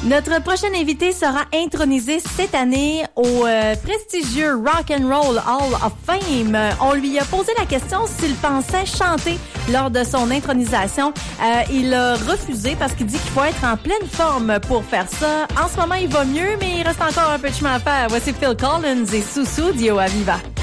Notre prochain invité sera intronisé cette année au prestigieux Rock and Roll Hall of Fame. On lui a posé la question s'il pensait chanter lors de son intronisation. Il a refusé parce qu'il dit qu'il faut être en pleine forme pour faire ça. En ce moment, il va mieux, mais il reste encore un peu de chemin à faire. Voici Phil Collins et Susu d'Io Aviva.